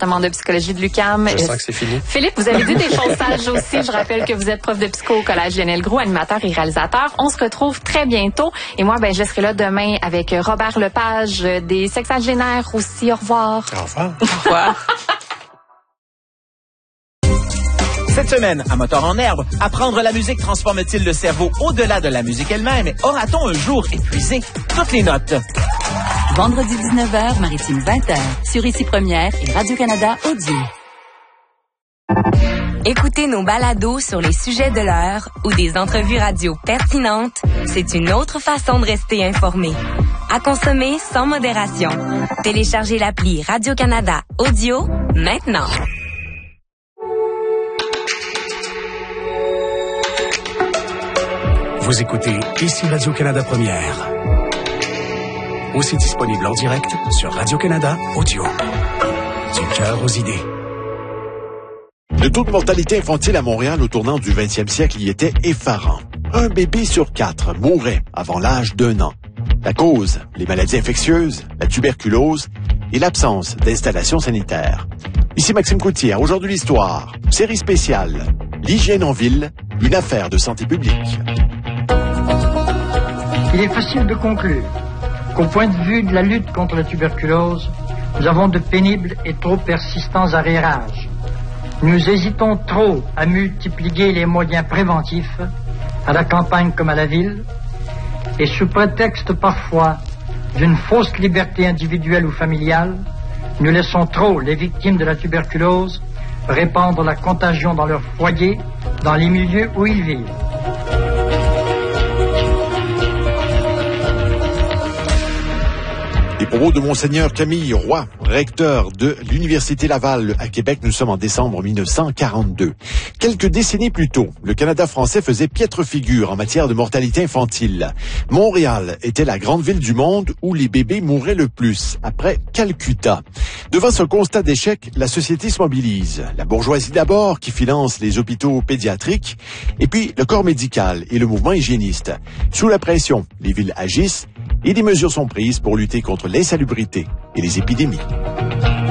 département de psychologie de l'UQAM. Je sens que c'est fini. Philippe, vous avez dit des choses sages aussi. Je rappelle que vous êtes prof de psycho au Collège Lionel Groulx, animateur et réalisateur. On se retrouve très bientôt. Et moi, je serai là demain avec Robert Lepage des Sexagénaires aussi. Au revoir. Au revoir. Au revoir. Cette semaine, à Moteur en herbe, apprendre la musique transforme-t-il le cerveau au-delà de la musique elle-même? Aura-t-on un jour épuisé toutes les notes? Vendredi 19h, Maritime 20h, sur Ici Première et Radio-Canada Audio. Écouter nos balados sur les sujets de l'heure ou des entrevues radio pertinentes, c'est une autre façon de rester informé. À consommer sans modération. Téléchargez l'appli Radio-Canada Audio maintenant. Vous écoutez Ici Radio-Canada Première. Aussi disponible en direct sur Radio-Canada Audio. Du cœur aux idées. Le taux de mortalité infantile à Montréal au tournant du 20e siècle y était effarant. Un bébé sur 4 mourait avant l'âge d'1 an. La cause, les maladies infectieuses, la tuberculose et l'absence d'installations sanitaires. Ici Maxime Coutier, Aujourd'hui l'Histoire, série spéciale, l'hygiène en ville, une affaire de santé publique. Il est facile de conclure qu'au point de vue de la lutte contre la tuberculose, nous avons de pénibles et trop persistants arriérages. Nous hésitons trop à multiplier les moyens préventifs, à la campagne comme à la ville, et sous prétexte parfois d'une fausse liberté individuelle ou familiale, nous laissons trop les victimes de la tuberculose répandre la contagion dans leur foyer, dans les milieux où ils vivent. Les propos de Monseigneur Camille Roy, recteur de l'Université Laval à Québec. Nous sommes en décembre 1942. Quelques décennies plus tôt, le Canada français faisait piètre figure en matière de mortalité infantile. Montréal était la grande ville du monde où les bébés mouraient le plus, après Calcutta. Devant ce constat d'échec, la société se mobilise. La bourgeoisie d'abord, qui finance les hôpitaux pédiatriques, et puis le corps médical et le mouvement hygiéniste. Sous la pression, les villes agissent et des mesures sont prises pour lutter contre l'insalubrité et les épidémies.